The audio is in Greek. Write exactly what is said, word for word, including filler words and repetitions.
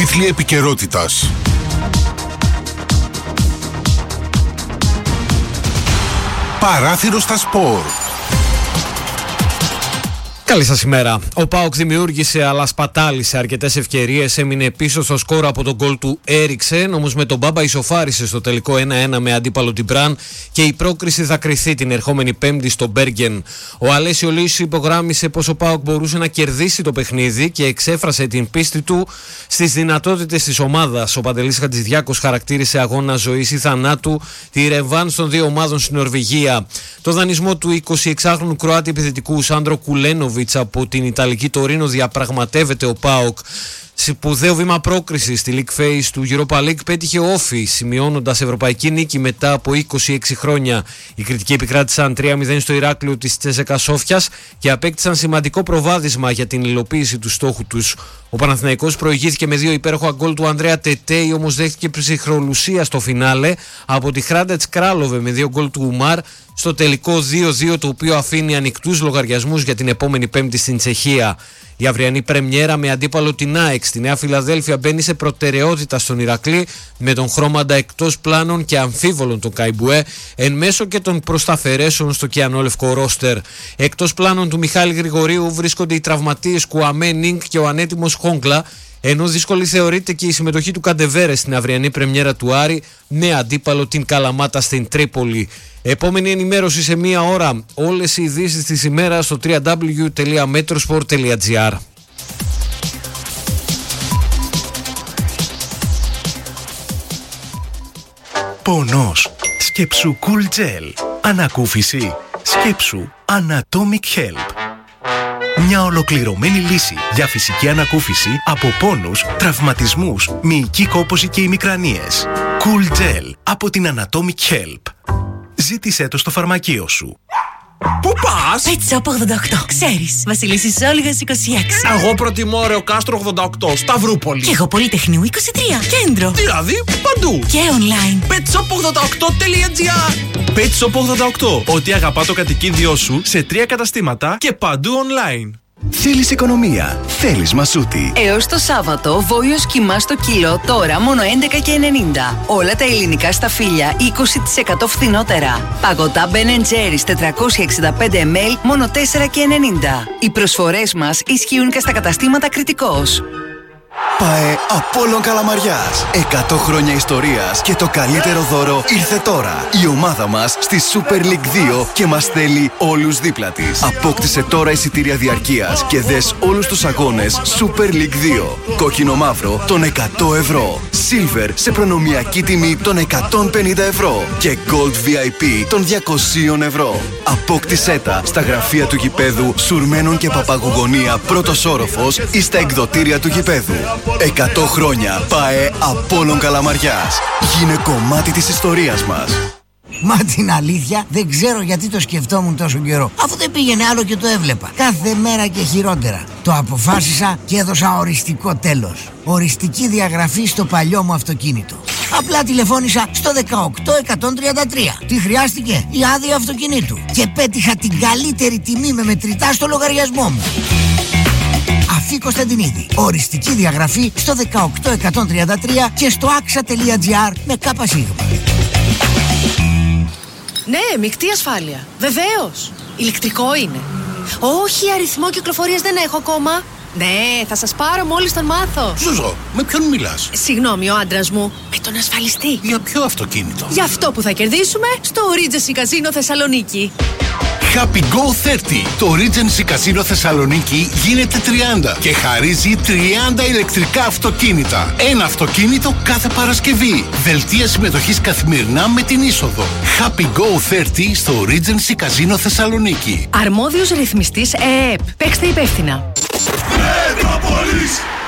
Τίτλοι επικαιρότητας. Παράθυρο στα σπορ. Καλή σας ημέρα. Ο ΠΑΟΚ δημιούργησε αλλά σπατάλησε αρκετές ευκαιρίες. Έμεινε πίσω στο σκορ από τον γκολ του Έριξεν. Όμως με τον Μπάμπα ισοφάρισε στο τελικό ένα ένα με αντίπαλο την Μπραν και η πρόκριση θα κριθεί την ερχόμενη Πέμπτη στο Μπέργεν. Ο Αλέσιο Λύσου υπογράμμισε πως ο ΠΑΟΚ μπορούσε να κερδίσει το παιχνίδι και εξέφρασε την πίστη του στις δυνατότητες της ομάδας. Ο Παντελής Χατζηδιάκος χαρακτήρισε αγώνα ζωής ή θανάτου τη ρεβάνς των δύο ομάδων στην Νορβηγία. Το δανεισμό του εικοσιεξάχρονου Κροάτη επιθετικού Σάντρο Κουλένοβιτς από την Ιταλική Τωρίνο διαπραγματεύεται ο ΠΑΟΚ. Σπουδαίο βήμα πρόκρισης στη League Phase του Europa League πέτυχε ο Όφη, σημειώνοντας ευρωπαϊκή νίκη μετά από είκοσι έξι χρόνια. Οι κριτικοί επικράτησαν τρία μηδέν στο Ηράκλειο της Τσέσσεκα Σόφιας και απέκτησαν σημαντικό προβάδισμα για την υλοποίηση του στόχου τους. Ο Παναθηναϊκός προηγήθηκε με δύο υπέροχα γκολ του Ανδρέα Τετέι, όμως δέχτηκε ψυχρολουσία στο φινάλε από τη Χράντετς Κράλοβε με δύο γκολ του Ουμάρ στο τελικό δύο δύο, το οποίο αφήνει ανοιχτούς λογαριασμούς για την επόμενη Πέμπτη στην Τσεχία. Η αυριανή πρεμιέρα με αντίπαλο την ΑΕΚ στη Νέα Φιλαδέλφια μπαίνει σε προτεραιότητα στον Ηρακλή με τον Χρώμαντα εκτός πλάνων και αμφίβολον τον Καϊμπουέ εν μέσω και των προσταφαιρέσεων στο κιανόλευκο ρόστερ. Εκτός πλάνων του Μιχάλη Γρηγορίου βρίσκονται οι τραυματίες Κουαμέ Νίνγκ και ο ανέτοιμος Χόγκλα, ενώ δύσκολη θεωρείται και η συμμετοχή του Καντεβέρε στην αυριανή πρεμιέρα του Άρη με αντίπαλο την Καλαμάτα στην Τρίπολη. Επόμενη ενημέρωση σε μία ώρα. Όλες οι ειδήσεις της ημέρας στο double-u double-u double-u τελεία metrosport τελεία gr. Πονός. Σκέψου Cool Gel. Ανακούφιση. Σκέψου Anatomic Help. Μια ολοκληρωμένη λύση για φυσική ανακούφιση από πόνους, τραυματισμούς, μυϊκή κόπωση και ημικρανίες. Cool Gel από την Anatomic Help. Ζήτησέ το στο φαρμακείο σου. Πού πας? Pet Shop ογδόντα οκτώ. Ξέρεις, Βασιλίσσης Όλγας είκοσι έξι. Εγώ προτιμώ Ρεο Κάστρο ογδόντα οκτώ, Σταυρούπολη. Και εγώ Πολυτεχνείου είκοσι τρία, Κέντρο. Δηλαδή παντού. Και online. πετ σοπ ογδόντα οκτώ τελεία τζι άρ. Pet Shop ογδόντα οκτώ. Ό,τι αγαπά το κατοικίδιό σου σε τρία καταστήματα και παντού online. Θέλεις οικονομία, θέλεις Μασούτη. Έως το Σάββατο, βόλιος κιμά στο κιλό, τώρα μόνο έντεκα και ενενήντα. Όλα τα ελληνικά σταφύλια είκοσι τοις εκατό φθηνότερα. Παγωτά Ben εντ Jerry's τετρακόσια εξήντα πέντε μιλιλίτρα μόνο τέσσερα και ενενήντα. Οι προσφορές μας ισχύουν και στα καταστήματα Κρητικός. ΠΑΕ Απόλλων Καλαμαριάς. εκατό χρόνια ιστορίας και το καλύτερο δώρο ήρθε τώρα. Η ομάδα μας στη Super League δύο και μας θέλει όλους δίπλα της. Απόκτησε τώρα εισιτήρια διαρκείας και δες όλους τους αγώνες Super League δύο. Κόκκινο μαύρο των εκατό ευρώ. Silver σε προνομιακή τιμή των εκατόν πενήντα ευρώ. Και Gold βι άι πι των διακόσια ευρώ. Απόκτησέ τα στα γραφεία του γηπέδου Σουρμένων και Παπαγουγωνία πρώτος όροφος ή στα εκδοτήρια του γηπέδου. εκατό χρόνια ΠΑΕ Απόλλων Καλαμαριάς. Γίνε κομμάτι της ιστορίας μας. Μα την αλήθεια δεν ξέρω γιατί το σκεφτόμουν τόσο καιρό. Αφού δεν πήγαινε άλλο και το έβλεπα. Κάθε μέρα και χειρότερα. Το αποφάσισα και έδωσα οριστικό τέλος. Οριστική διαγραφή στο παλιό μου αυτοκίνητο. Απλά τηλεφώνησα στο δεκαοκτώ εκατόν τριάντα τρία. Τι χρειάστηκε? Η άδεια αυτοκινήτου. Και πέτυχα την καλύτερη τιμή με μετρητά στο λογαριασμό μου. Αφή Κωνσταντινίδη. Οριστική διαγραφή στο δεκαοκτώ εκατόν τριάντα τρία και στο άξα τελεία τζι άρ με κάπα σίγμα. Ναι, μεικτή ασφάλεια. Βεβαίως. Ηλεκτρικό είναι. Όχι, αριθμό κυκλοφορίας δεν έχω ακόμα. Ναι, θα σας πάρω μόλις τον μάθω. Ζουζό, με ποιον μιλάς? Συγγνώμη, ο άντρας μου. Με τον ασφαλιστή. Για ποιο αυτοκίνητο? Για αυτό που θα κερδίσουμε στο Regency Casino Θεσσαλονίκη. Happy Go τριάντα. Το Regency Casino Θεσσαλονίκη γίνεται τριάντα και χαρίζει τριάντα ηλεκτρικά αυτοκίνητα. Ένα αυτοκίνητο κάθε Παρασκευή. Δελτία συμμετοχής καθημερινά με την είσοδο. Happy Go τριάντα στο Regency Casino Θεσσαλονίκη. Αρμόδιος ρυθμιστής ΕΕΠ. Παίξτε υπεύθυνα. Metropolis.